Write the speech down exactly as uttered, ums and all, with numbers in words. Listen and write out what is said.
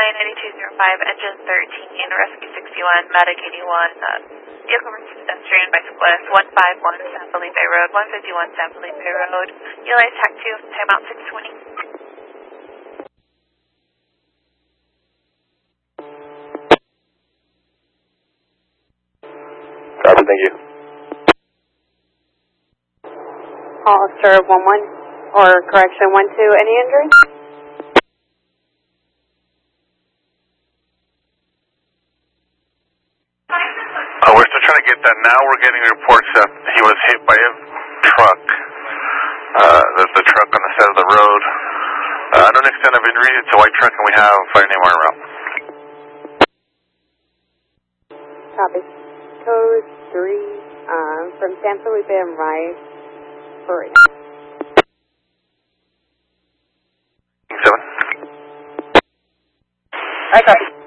flying ninety-two oh five, engine thirteen, rescue sixty-one, medic eighty-one, uh, vehicle versus pedestrian, bicyclist, one five one San Felipe Road, one fifty-one San Felipe Road, Eli Tech two, timeout six twenty. Copy, thank you. Hollister one one, or correction one two, any injury? Uh, we're still trying to get that. Now we're getting reports that he was hit by a truck. Uh, there's the truck on the side of the road. Uh, unknown extent of injury, it's a white truck and we have fire name on route. Copy. Code three, um, from San Felipe and Rice, three. Seven. I copy.